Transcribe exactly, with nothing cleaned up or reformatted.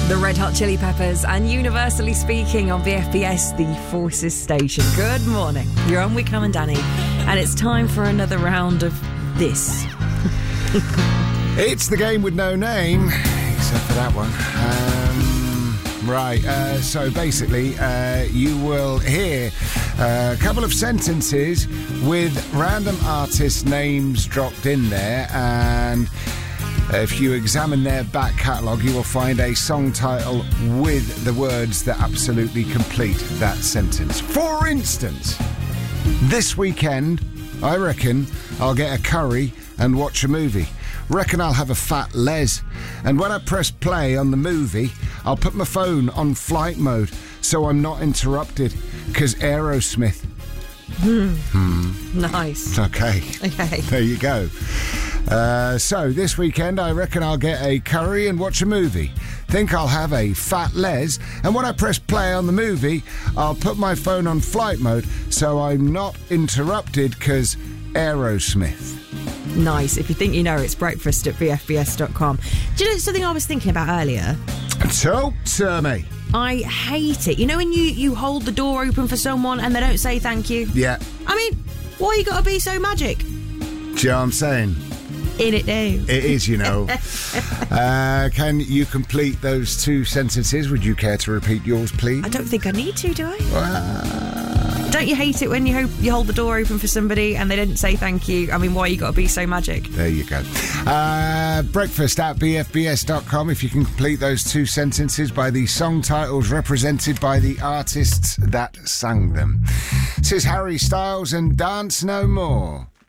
The Red Hot Chili Peppers and Universally Speaking on V F B S, the Forces station. Good morning. You're on with Cam and Danny, and it's time for another round of this. It's the game with no name, except for that one. Um, right, uh, so basically, uh, you will hear a couple of sentences with random artist names dropped in there, and if you examine their back catalogue, you will find a song title with the words that absolutely complete that sentence. For instance, this weekend, I reckon I'll get a curry and watch a movie. Reckon I'll have a fat les. And when I press play on the movie, I'll put my phone on flight mode so I'm not interrupted, because Aerosmith. Hmm. Hmm. Nice. Okay. Okay. There you go. Uh, so, this weekend, I reckon I'll get a curry and watch a movie. Think I'll have a fat les, and when I press play on the movie, I'll put my phone on flight mode so I'm not interrupted, because Aerosmith. Nice. If you think you know, it's breakfast at V F B S dot com. Do you know something I was thinking about earlier? Talk to me. I hate it. You know when you, you hold the door open for someone and they don't say thank you? Yeah. I mean, why you gotta be so magic? Do you know what I'm saying? In it now. It is, you know. uh, can you complete those two sentences? Would you care to repeat yours, please? I don't think I need to, do I? Uh, Don't you hate it when you hope you hold the door open for somebody and they didn't say thank you? I mean, why you got to be so magic? There you go. Uh, breakfast at V F B S dot com if you can complete those two sentences by the song titles represented by the artists that sang them. This is Harry Styles and Dance No More.